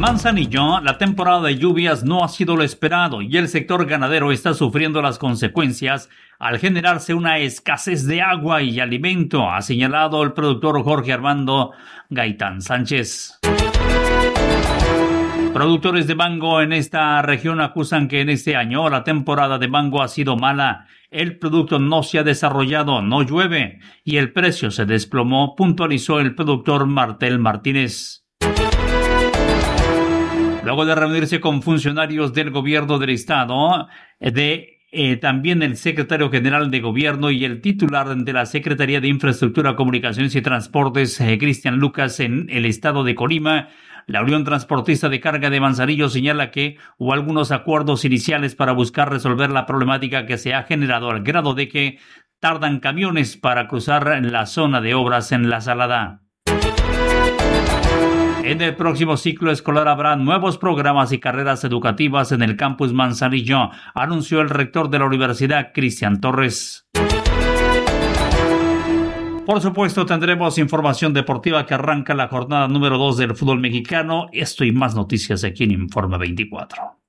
Manzanillo, la temporada de lluvias no ha sido lo esperado y el sector ganadero está sufriendo las consecuencias al generarse una escasez de agua y alimento, ha señalado el productor Jorge Armando Gaitán Sánchez. Productores de mango en esta región acusan que en este año la temporada de mango ha sido mala. El producto no se ha desarrollado, no llueve y el precio se desplomó, puntualizó el productor Martel Martínez. Luego de reunirse con funcionarios del gobierno del estado, también el secretario general de gobierno y el titular de la Secretaría de Infraestructura, Comunicaciones y Transportes, Cristian Lucas, en el estado de Colima, la Unión Transportista de Carga de Manzanillo señala que hubo algunos acuerdos iniciales para buscar resolver la problemática que se ha generado al grado de que tardan camiones para cruzar la zona de obras en La Salada. En el próximo ciclo escolar habrá nuevos programas y carreras educativas en el campus Manzanillo, anunció el rector de la universidad, Cristian Torres. Por supuesto, tendremos información deportiva que arranca la jornada número 2 del fútbol mexicano. Esto y más noticias aquí en Informe 24.